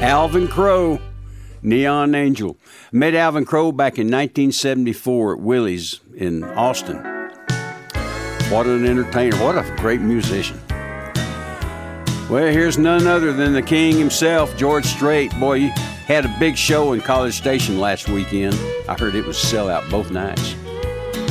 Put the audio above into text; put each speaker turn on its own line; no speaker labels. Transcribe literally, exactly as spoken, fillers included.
Alvin Crow, Neon Angel. Met Alvin Crow back in nineteen seventy-four at Willie's in Austin. What an entertainer. What a great musician. Well, here's none other than the king himself, George Strait. Boy, he had a big show in College Station last weekend. I heard it was a sellout both nights.